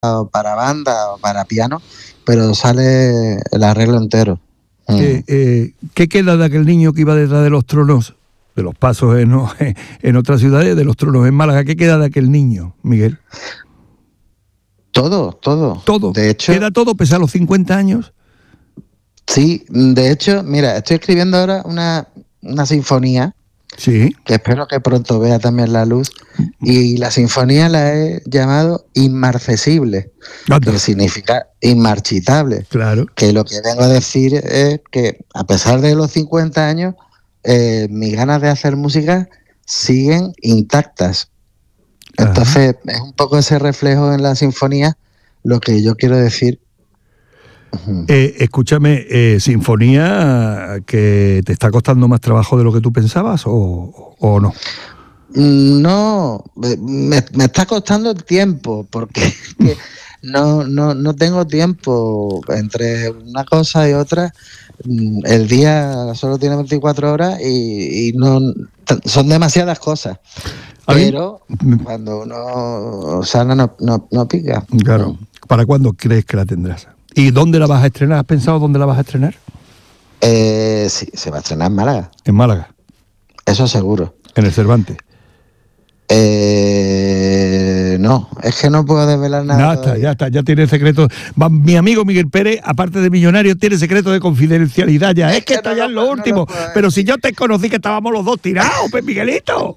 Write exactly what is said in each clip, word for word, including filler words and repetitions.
para banda o para piano, pero sale el arreglo entero. Mm. Eh, eh, ¿Qué queda de aquel niño que iba detrás de los tronos, de los pasos en, en otras ciudades, de los tronos en Málaga? ¿Qué queda de aquel niño, Miguel? Todo, todo. Todo. De hecho, ¿Queda todo pese a los cincuenta años? Sí, de hecho, mira, estoy escribiendo ahora una, una sinfonía. Sí. Que espero que pronto vea también la luz. Y la sinfonía la he llamado Inmarcesible, Anda. que significa inmarchitable. Claro. Que lo que vengo a decir es que, a pesar de los cincuenta años, eh, mis ganas de hacer música siguen intactas. Entonces, Ajá. es un poco ese reflejo en la sinfonía lo que yo quiero decir. Eh, escúchame, eh, ¿sinfonía que te está costando más trabajo de lo que tú pensabas o, o no? No, me, me está costando el tiempo, porque no, no, no tengo tiempo entre una cosa y otra. El día solo tiene veinticuatro horas y, y no son demasiadas cosas. Pero cuando uno sana no, no, no pica. Claro. ¿Para cuándo crees que la tendrás? ¿Y dónde la vas a estrenar? ¿Has pensado dónde la vas a estrenar? Eh, sí, se va a estrenar en Málaga. ¿En Málaga? Eso seguro. ¿En el Cervantes? Eh, no, es que no puedo desvelar nada. Ya está, ya está, ya tiene secreto. Mi amigo Miguel Pérez, aparte de millonario, tiene secreto de confidencialidad ya. Es, es que, que esto no ya lo, es lo último. No lo Pero si yo te conocí que estábamos los dos tirados, pues Miguelito.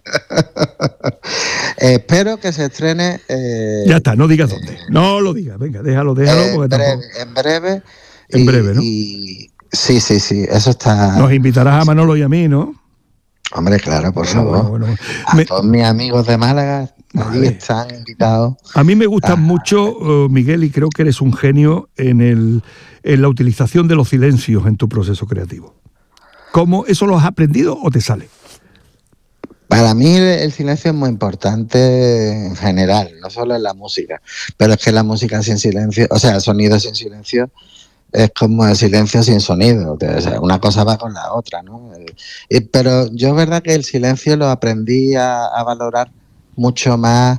eh, espero que se estrene. Eh, ya está, no digas eh, dónde. No lo digas, venga, déjalo, déjalo. Eh, porque breve, tampoco... En breve. En y, breve, ¿no? Y, sí, sí, sí, eso está. Nos invitarás a Manolo y a mí, ¿no? Hombre, claro, por bueno, favor. Bueno, bueno. A Me... todos mis amigos de Málaga, vale. allí están invitados. A mí me gustan ah. mucho, uh, Miguel, y creo que eres un genio en, el, en la utilización de los silencios en tu proceso creativo. ¿Cómo eso lo has aprendido o te sale? Para mí el silencio es muy importante en general, no solo en la música, pero es que la música sin silencio, o sea, el sonido sin silencio es como el silencio sin sonido, o sea, una cosa va con la otra, ¿no? Y, pero yo es verdad que el silencio lo aprendí a, a valorar mucho más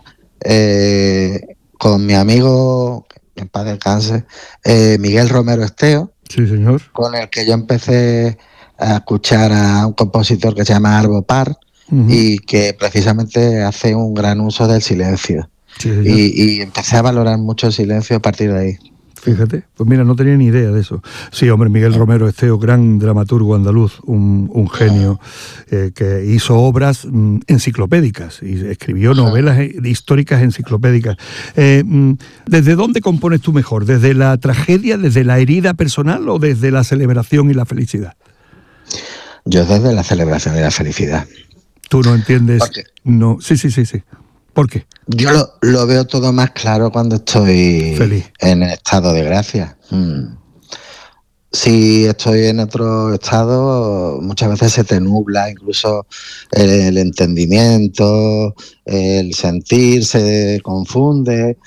eh, con mi amigo, en paz descanse, eh, Miguel Romero Esteo. Sí, señor. Con el que yo empecé a escuchar a un compositor que se llama Arvo Part, uh-huh. y que precisamente hace un gran uso del silencio. Sí, y, y empecé a valorar mucho el silencio a partir de ahí. Fíjate, pues mira, no tenía ni idea de eso. Sí, hombre, Miguel Romero Esteo, gran dramaturgo andaluz, un, un genio, eh, que hizo obras mm, enciclopédicas y escribió novelas históricas enciclopédicas. Eh, ¿Desde dónde compones tú mejor? ¿Desde la tragedia, desde la herida personal o desde la celebración y la felicidad? Yo desde la celebración y la felicidad. ¿Tú no entiendes? No, sí, sí, sí, sí. ¿Por qué? Yo lo, lo veo todo más claro cuando estoy feliz, en estado de gracia. Hmm. Si estoy en otro estado, muchas veces se te nubla incluso el, el entendimiento, el sentir se confunde.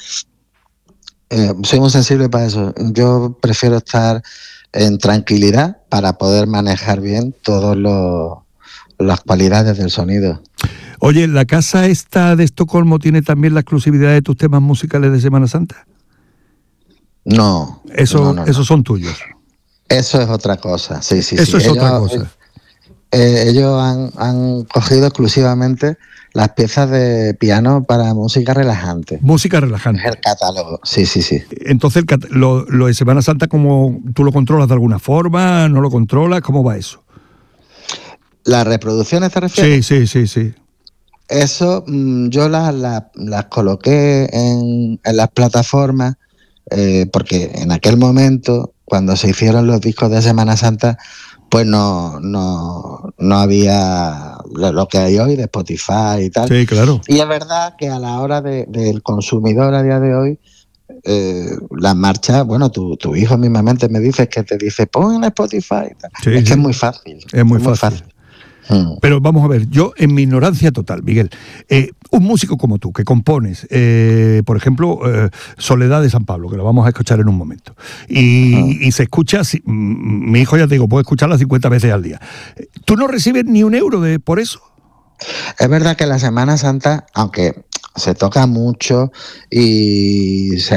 Eh, soy muy sensible para eso. Yo prefiero estar en tranquilidad para poder manejar bien todas las cualidades del sonido. Oye, ¿la casa esta de Estocolmo tiene también la exclusividad de tus temas musicales de Semana Santa? No. Eso, no, no, esos no. son tuyos. Eso es otra cosa, sí, sí, Eso sí. es ellos, otra cosa. Eh, ellos han, han cogido exclusivamente las piezas de piano para música relajante. Música relajante. Es el catálogo, sí, sí, sí. Entonces, el cat- lo, lo de Semana Santa, ¿cómo tú lo controlas de alguna forma? ¿No lo controlas? ¿Cómo va eso? ¿Las reproducciones te refieres? Sí, sí, sí, sí. Eso mmm, yo las, las, las coloqué en, en las plataformas eh, porque en aquel momento, cuando se hicieron los discos de Semana Santa, pues no, no, no había lo, lo que hay hoy de Spotify y tal. Sí, claro. Y es verdad que a la hora de, del consumidor a día de hoy, eh, las marchas, bueno, tu, tu hijo mismamente me dice que te dice, pon en Spotify. Y tal. Sí, es sí. que es muy fácil. Es muy, es muy fácil. fácil. Pero vamos a ver, yo en mi ignorancia total, Miguel, eh, un músico como tú, que compones, eh, por ejemplo, eh, Soledad de San Pablo, que lo vamos a escuchar en un momento, y, uh-huh. y se escucha, si, mi hijo ya te digo, puede escucharla cincuenta veces al día. ¿Tú no recibes ni un euro de por eso? Es verdad que la Semana Santa, aunque se toca mucho y se